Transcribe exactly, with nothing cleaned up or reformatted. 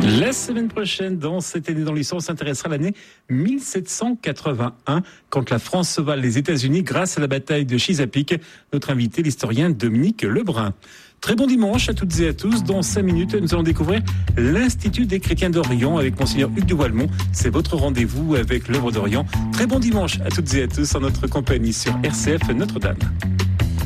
La semaine prochaine, dans Cette année dans l'histoire, on s'intéressera à l'année mille sept cent quatre-vingt-un, quand la France sauva les États-Unis grâce à la bataille de Chesapeake. Notre invité, l'historien Dominique Lebrun. Très bon dimanche à toutes et à tous. Dans cinq minutes, nous allons découvrir l'Institut des chrétiens d'Orient avec Monseigneur Hugues de Walmont. C'est votre rendez-vous avec l'œuvre d'Orient. Très bon dimanche à toutes et à tous en notre compagnie sur R C F Notre-Dame.